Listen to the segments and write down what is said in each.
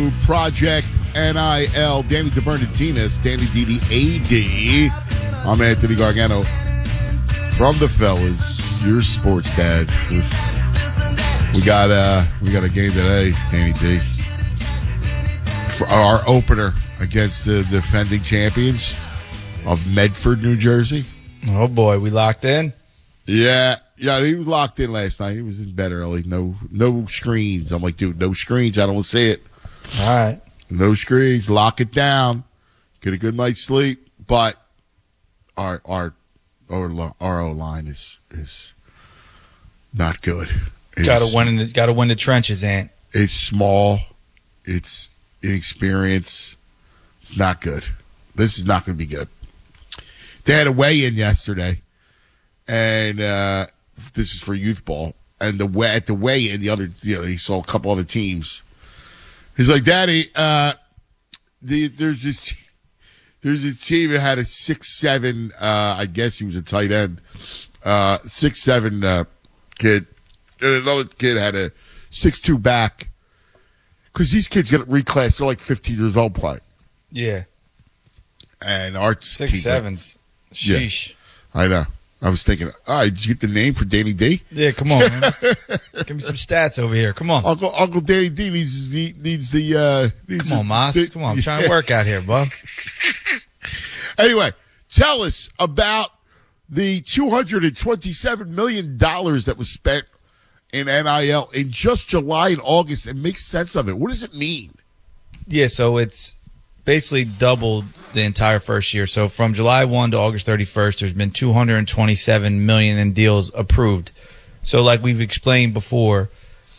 to Project NIL. Danny DeBernardinez, Danny D, I'm Anthony Gargano from the fellas, your sports dad. We got a game today, Danny D. For our opener against the defending champions of Medford, New Jersey. Oh boy, we locked in? Yeah, he was locked in last night. He was in bed early. No screens. I'm like, dude, no screens. I don't want to see it. All right. No screens. Lock it down. Get a good night's sleep. But our O-line is not good. Got to win the trenches, Ant. It's small. It's inexperienced. It's not good. This is not going to be good. They had a weigh-in yesterday, and this is for youth ball. And at the weigh-in, he saw a couple other teams. He's like, Daddy, there's this team that had a 6'7", I guess he was a tight end, 6'7" kid, and another kid had a 6'2" back. Because these kids get reclassed, they're like 15 years old playing. Yeah. And our 6'7's. Sheesh. Yeah, I know. I was thinking, all right, did you get the name for Danny D? Yeah, come on, man. Give me some stats over here. Come on. Uncle Danny D needs the come on, Moss. Come on, I'm trying to work out here, bub. Anyway, tell us about the $227 million that was spent in NIL in just July and August, and make sense of it. What does it mean? Yeah, so it's basically doubled the entire first year. So from July 1 to August 31st, there's been $227 million in deals approved. So like we've explained before,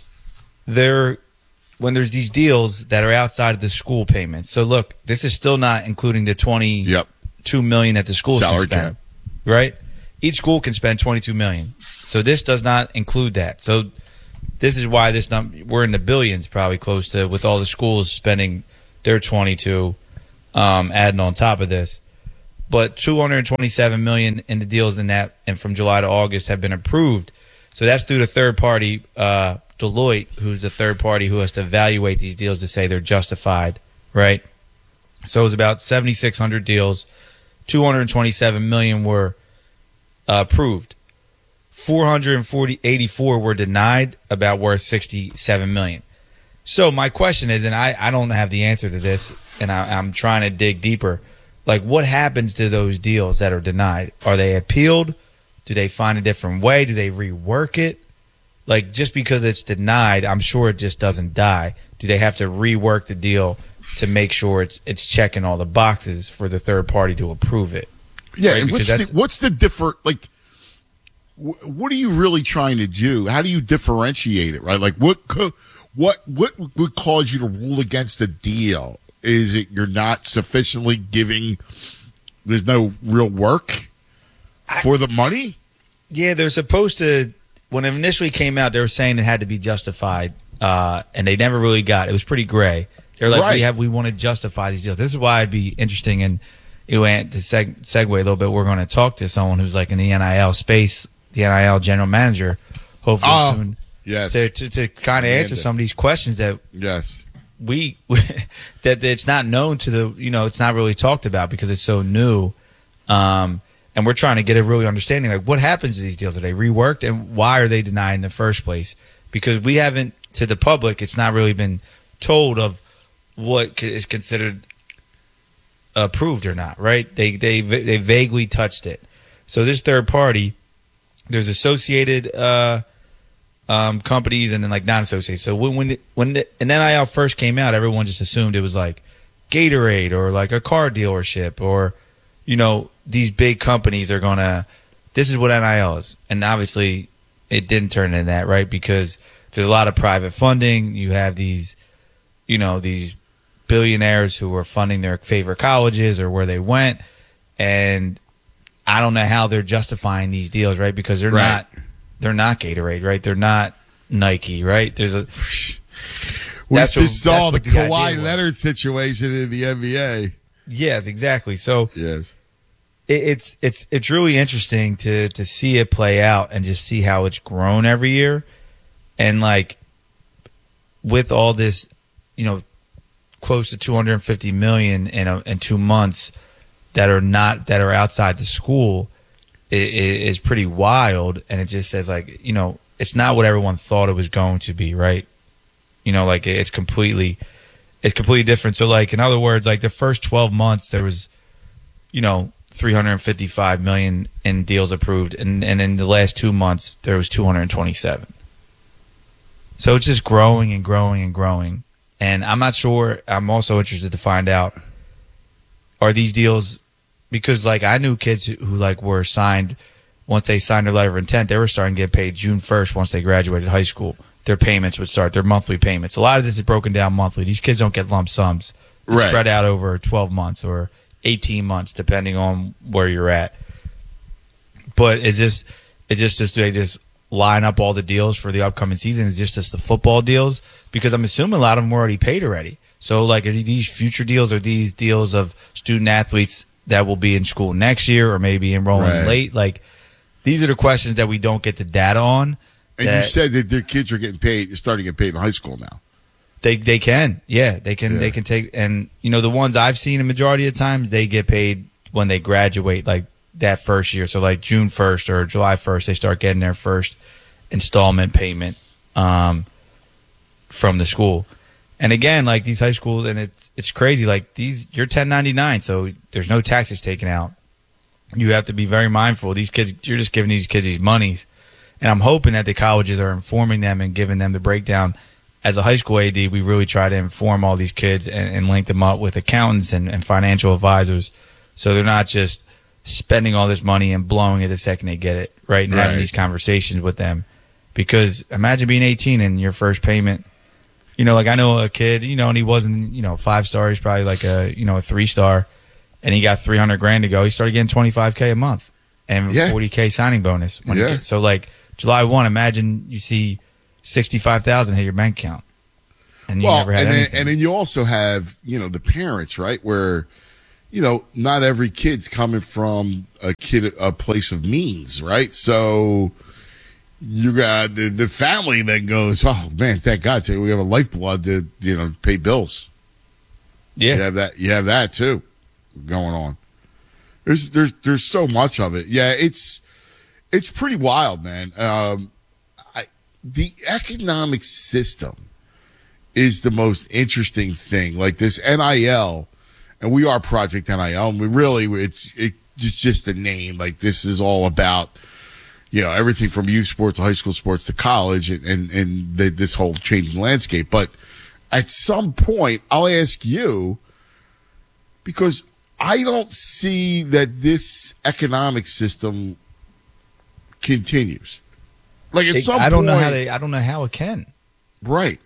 when there's these deals that are outside of the school payments. So look, this is still not including the $22 million that the schools can spend, right? Each school can spend $22 million. So this does not include that. So this is why this number, we're in the billions, probably close to, with all the schools spending their 22, adding on top of this. But $227 million in the deals in that, and from July to August, have been approved. So that's through the third party, Deloitte, who's the third party who has to evaluate these deals to say they're justified, right? So it was about 7,600 deals. 227 million were approved. 484 were denied, about worth $67 million. So my question is, and I don't have the answer to this, and I'm trying to dig deeper. Like, what happens to those deals that are denied? Are they appealed? Do they find a different way? Do they rework it? Like, just because it's denied, I'm sure it just doesn't die. Do they have to rework the deal to make sure it's checking all the boxes for the third party to approve it? Yeah, right? what's the different, like, what are you really trying to do? How do you differentiate it, right? Like, what would cause you to rule against a deal? Is it you're not sufficiently giving, there's no real work for the money? Yeah, they're supposed to, when it initially came out, they were saying it had to be justified, and they never really got it. It was pretty gray. They're like, right. we want to justify these deals. This is why it'd be interesting, and to segue a little bit, we're going to talk to someone who's like in the NIL space, the NIL general manager, hopefully soon. Yes. To kind of answer some of these questions that that it's not known to the, it's not really talked about because it's so new. And we're trying to get a really understanding, like, what happens to these deals? Are they reworked, and why are they denied in the first place? Because we haven't, to the public, it's not really been told of what is considered approved or not, right? They vaguely touched it. So this third party, there's associated companies and then like non-associated. So when the NIL first came out, everyone just assumed it was like Gatorade or like a car dealership or, these big companies are gonna. This is what NIL is, and obviously it didn't turn into that, right? Because there's a lot of private funding. You have these, these billionaires who are funding their favorite colleges or where they went, and I don't know how they're justifying these deals, right? Because they're not Gatorade, right? They're not Nike, right? There's a we just saw the Kawhi Leonard situation in the NBA. Yes, exactly. So yes, it's really interesting to see it play out and just see how it's grown every year, and like with all this, close to $250 million in 2 months that are outside the school is pretty wild. And it just says, like, you know, it's not what everyone thought it was going to be, right? You know, like it's completely different. So, like, in other words, like the first 12 months there was, you know, $355 million in deals approved, and in the last 2 months there was 227. So it's just growing and growing and growing. And I'm not sure. I'm also interested to find out, are these deals, because like I knew kids who like were signed, once they signed their letter of intent, they were starting to get paid June 1st once they graduated high school. Their payments would start, their monthly payments. A lot of this is broken down monthly. These kids don't get lump sums. It's spread out over 12 months or 18 months, depending on where you're at. But they just line up all the deals for the upcoming season? Is just the football deals? Because I'm assuming a lot of them were already paid already. So, like, are these future deals, or these deals of student athletes that will be in school next year or maybe enrolling late? Like, these are the questions that we don't get the data on. And you said that their kids are getting paid, starting to get paid in high school now. They can. Yeah, they can take, and you know, the ones I've seen a majority of times, they get paid when they graduate, like that first year. So like June 1st or July 1st, they start getting their first installment payment from the school. And again, like these high schools, and it's crazy, like these, you're 1099, so there's no taxes taken out. You have to be very mindful. These kids, you're just giving these kids these monies. And I'm hoping that the colleges are informing them and giving them the breakdown. As a high school AD, we really try to inform all these kids and link them up with accountants and financial advisors, so they're not just spending all this money and blowing it the second they get it, right? And having these conversations with them. Because imagine being 18 and your first payment, you know, like I know a kid, you know, and he wasn't, you know, 5-star, he's probably like a 3-star, and he got $300,000 to go. He started getting $25K a month and $40K signing bonus. So like July 1, imagine you see 65,000 hit your bank account, and you never had anything. And then you also have, you know, the parents, right? Where, you know, not every kid's coming from a place of means, right? So you got the family that goes, oh man, thank God, we have a lifeblood to, you know, pay bills. Yeah, you have that too going on. There's so much of it. Yeah, it's pretty wild, man. The economic system is the most interesting thing. Like this NIL, and we are Project NIL, and it's just a name. Like this is all about, you know, everything from youth sports to high school sports to college and this whole changing landscape. But at some point, I'll ask you, because I don't see that this economic system continues. Like at some point, I don't know how it can. Right.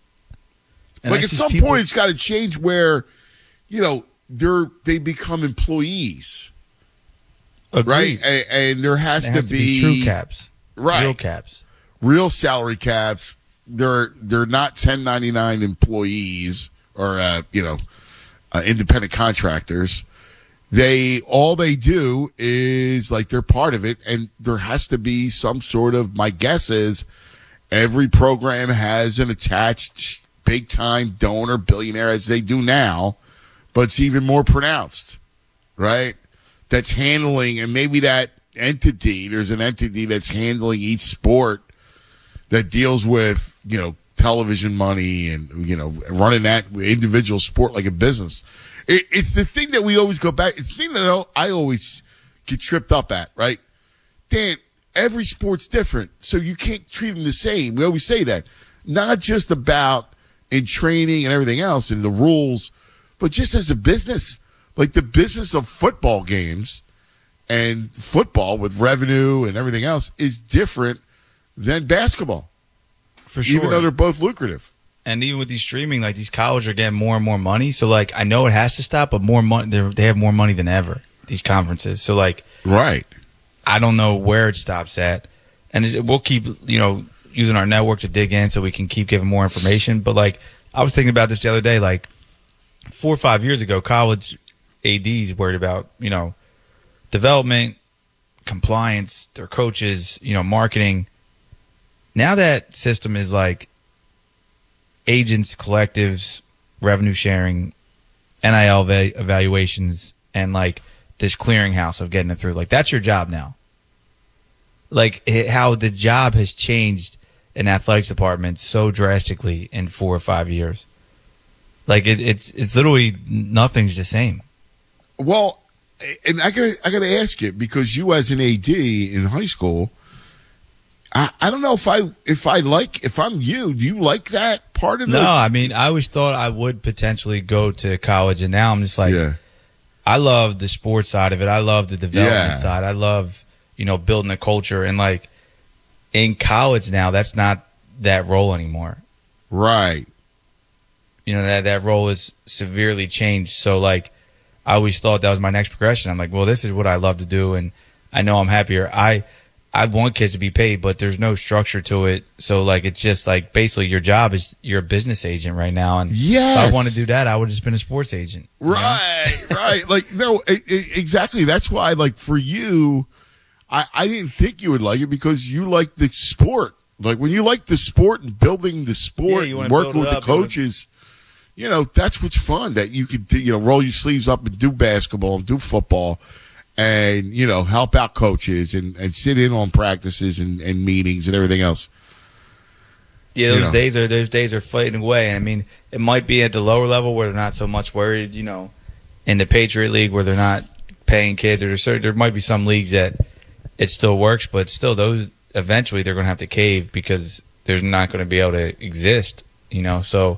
And like at some point, it's got to change where, you know, they become employees. Agreed. Right. And there has to be true caps. Right. Real caps. Real salary caps. They're not 1099 employees or independent contractors. All they do is like they're part of it, and there has to be some sort of, my guess is every program has an attached big time donor billionaire, as they do now, but it's even more pronounced, right? That's handling, and maybe there's an entity that's handling each sport that deals with, you know, television money and, you know, running that individual sport like a business. It's the thing that we always go back. It's the thing that I always get tripped up at, right? Dan, every sport's different, so you can't treat them the same. We always say that. Not just about in training and everything else and the rules, but just as a business. Like the business of football games and football with revenue and everything else is different than basketball. For sure. Even though they're both lucrative. And even with these streaming, like these colleges are getting more and more money. So like I know it has to stop, but more money, they have more money than ever, these conferences. So like, right. I don't know where it stops at. And we'll keep, you know, using our network to dig in so we can keep giving more information. But like, I was thinking about this the other day, like 4 or 5 years ago, college ADs worried about, you know, development, compliance, their coaches, you know, marketing. Now that system is like agents, collectives, revenue sharing, NIL evaluations, and like this clearinghouse of getting it through. Like, that's your job now. Like, how the job has changed in athletics department so drastically in 4 or 5 years. Like, it's literally nothing's the same. Well, and I gotta ask you, because you as an AD in high school, I don't know if I'm you, do you like that part of it? No, I mean, I always thought I would potentially go to college, and now I'm just like, I love the sports side of it. I love the development side. I love, building a culture. And like, in college now, that's not that role anymore. Right. That role is severely changed. So like, I always thought that was my next progression. I'm like, well, this is what I love to do, and I know I'm happier. I want kids to be paid, but there's no structure to it. So like, it's just like, basically your job is you're a business agent right now. And if I want to do that, I would have just been a sports agent. Right. Right. Like, no, exactly. That's why, like, for you, I didn't think you would like it, because you like the sport. Like, when you like the sport and building the sport and working with the coaches, that's what's fun, that you could, roll your sleeves up and do basketball and do football and, help out coaches and sit in on practices and meetings and everything else. Yeah, those days are fading away. I mean, it might be at the lower level where they're not so much worried, in the Patriot League where they're not paying kids, or there might be some leagues that it still works, but still those eventually they're going to have to cave because they're not going to be able to exist, so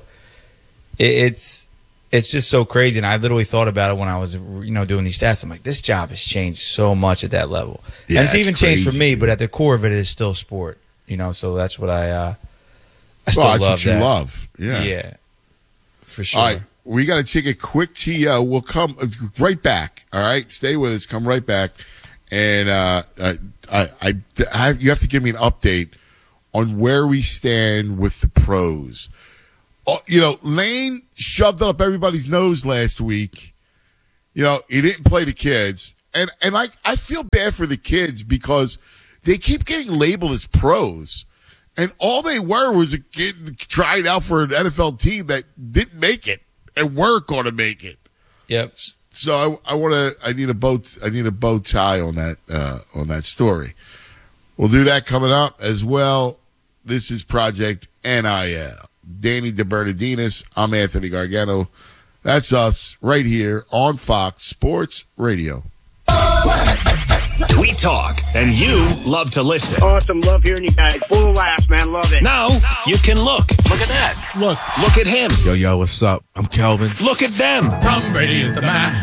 it's just so crazy. And I literally thought about it when I was, doing these stats. I'm like, this job has changed so much at that level. Yeah, and it's even changed for me, but at the core of it is still sport, so that's what I still love. That's what you love. Yeah. Yeah. For sure. All right. We got to take a quick TO. We'll come right back. All right. Stay with us. Come right back. And you have to give me an update on where we stand with the pros. Lane shoved it up everybody's nose last week. He didn't play the kids. And I feel bad for the kids because they keep getting labeled as pros. And all they were was a kid trying out for an NFL team that didn't make it and weren't going to make it. Yep. So I need a bow tie on that story. We'll do that coming up as well. This is Project NIL. Danny DeBernardinis. I'm Anthony Gargano. That's us right here on Fox Sports Radio. We talk, and you love to listen. Awesome. Love hearing you guys. Full of laughs, man. Love it. Now you can look. Look at that. Look at him. Yo, what's up? I'm Kelvin. Look at them. Tom Brady is the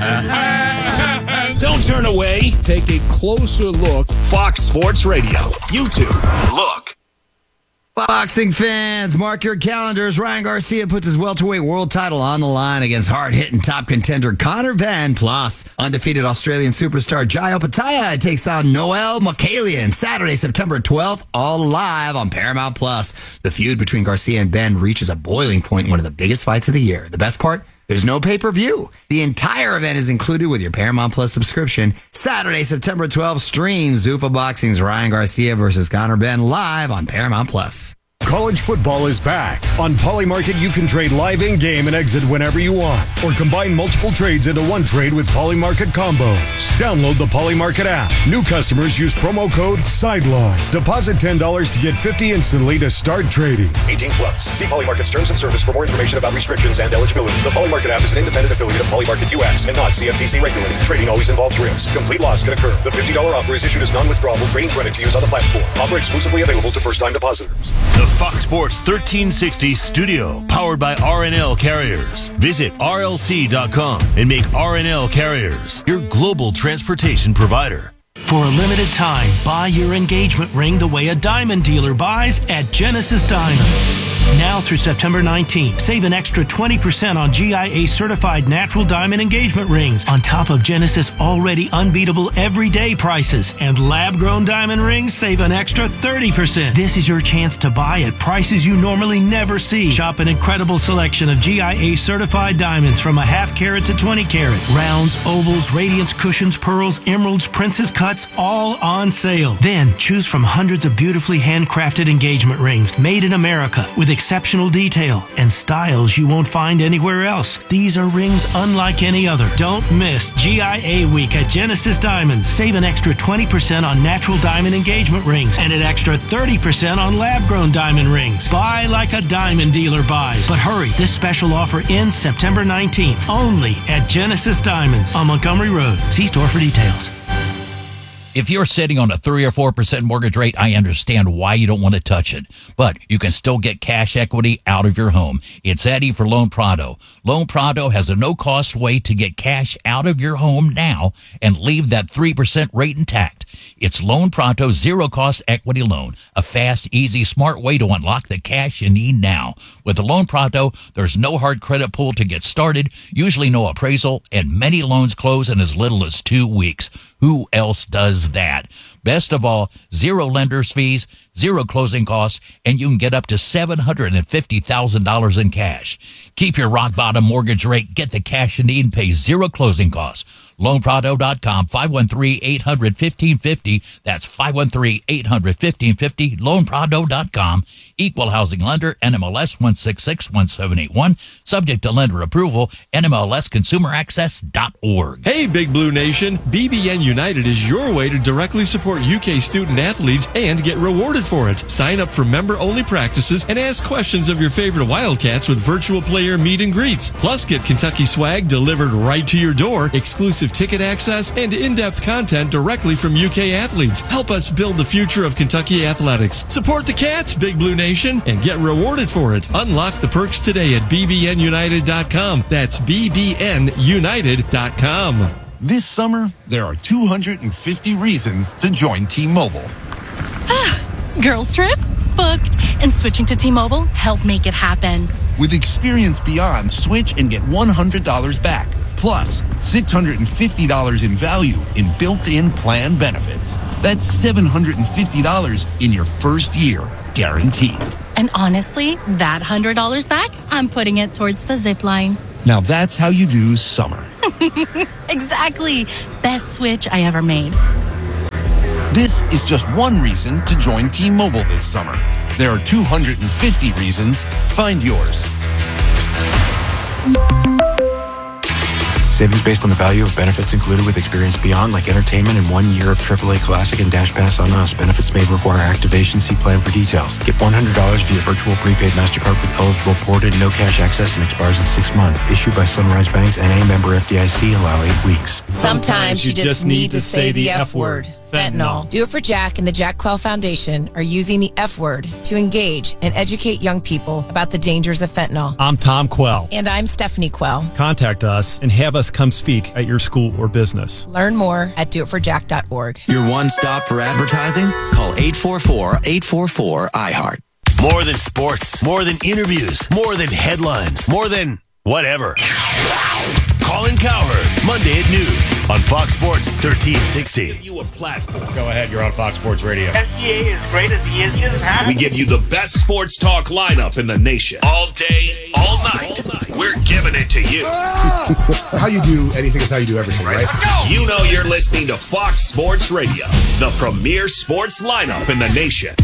man. Don't turn away. Take a closer look. Fox Sports Radio. YouTube. Look. Boxing fans, mark your calendars. Ryan Garcia puts his welterweight world title on the line against hard-hitting top contender Conor Benn. Plus, undefeated Australian superstar Jai Opetaia takes on Noel Mokalian Saturday, September 12th, all live on Paramount Plus. The feud between Garcia and Benn reaches a boiling point in one of the biggest fights of the year. The best part? There's no pay-per-view. The entire event is included with your Paramount Plus subscription. Saturday, September 12th, stream Zuffa Boxing's Ryan Garcia versus Conor Benn live on Paramount Plus. College football is back. On Polymarket, you can trade live in-game and exit whenever you want, or combine multiple trades into one trade with Polymarket combos. Download the Polymarket app. New customers use promo code SIDELINE. Deposit $10 to get $50 instantly to start trading. 18 plus. See Polymarket's terms and service for more information about restrictions and eligibility. The Polymarket app is an independent affiliate of Polymarket US and not CFTC regulated. Trading always involves risk. Complete loss can occur. The $50 offer is issued as non-withdrawable trading credit to use on the platform. Offer exclusively available to first-time depositors. The Fox Sports 1360 studio, powered by RNL Carriers. Visit RLC.com and make RNL Carriers your global transportation provider. For a limited time, buy your engagement ring the way a diamond dealer buys at Genesis Diamonds. Now through September 19th, save an extra 20% on GIA certified natural diamond engagement rings on top of Genesis already unbeatable everyday prices. And lab-grown diamond rings save an extra 30%. This is your chance to buy at prices you normally never see. Shop an incredible selection of GIA certified diamonds from a half carat to 20 carats. Rounds, ovals, radiance, cushions, pearls, emeralds, princess cuts, all on sale. Then choose from hundreds of beautifully handcrafted engagement rings made in America with with exceptional detail and styles you won't find anywhere else. These are rings unlike any other. Don't miss GIA Week at Genesis Diamonds. Save an extra 20% on natural diamond engagement rings and an extra 30% on lab-grown diamond rings. Buy like a diamond dealer buys. But hurry, this special offer ends September 19th, only at Genesis Diamonds on Montgomery Road. See store for details. If you're sitting on a 3 or 4% mortgage rate, I understand why you don't want to touch it. But you can still get cash equity out of your home. It's Eddie for Loan Pronto. Loan Pronto has a no-cost way to get cash out of your home now and leave that 3% rate intact. It's Loan Pronto zero-cost equity loan. A fast, easy, smart way to unlock the cash you need now. With the Loan Pronto, there's no hard credit pull to get started, usually no appraisal, and many loans close in as little as 2 weeks. Who else does that? Best of all, zero lender's fees, zero closing costs, and you can get up to $750,000 in cash. Keep your rock-bottom mortgage rate, get the cash you need, and pay zero closing costs. LoanPronto.com, 513-800-1550. That's 513-800-1550. LoanPronto.com. Equal housing lender, NMLS 1661781. Subject to lender approval, NMLSconsumeraccess.org. Hey, Big Blue Nation. BBN United is your way to directly support UK student athletes and get rewarded for it. Sign up for member-only practices and ask questions of your favorite Wildcats with virtual player meet and greets. Plus, get Kentucky swag delivered right to your door, exclusive ticket access, and in-depth content directly from UK athletes. Help us build the future of Kentucky athletics. Support the Cats, Big Blue Nation, and get rewarded for it. Unlock the perks today at bbnunited.com. That's bbnunited.com. This summer, there are 250 reasons to join T-Mobile. Girls trip? Booked. And switching to T-Mobile helped make it happen. With Experience Beyond, switch and get $100 back. Plus, $650 in value in built-in plan benefits. That's $750 in your first year, guaranteed. And honestly, that $100 back, I'm putting it towards the zip line. Now that's how you do summer. Exactly. Best switch I ever made. This is just one reason to join T-Mobile this summer. There are 250 reasons. Find yours. Savings based on the value of benefits included with Experience Beyond, like entertainment and 1 year of AAA Classic and Dash Pass on us. Benefits may require activation. See plan for details. Get $100 via virtual prepaid MasterCard with eligible ported, no cash access, and expires in 6 months. Issued by Sunrise Banks and a member FDIC. Allow 8 weeks. Sometimes you just need to say the F word. Fentanyl. Do It For Jack and the Jack Quell Foundation are using the F word to engage and educate young people about the dangers of fentanyl. I'm Tom Quell. And I'm Stephanie Quell. Contact us and have us come speak at your school or business. Learn more at doitforjack.org. Your one stop for advertising? Call 844-844-IHEART. More than sports, more than interviews, more than headlines, more than whatever. Colin Cowherd, Monday at noon on Fox Sports 1360. Give you a platform. Go ahead, you're on Fox Sports Radio. SGA is great as he is just We give you the best sports talk lineup in the nation. All day, all night. We're giving it to you. How you do anything is how you do everything, right? Let's go! You know you're listening to Fox Sports Radio, the premier sports lineup in the nation.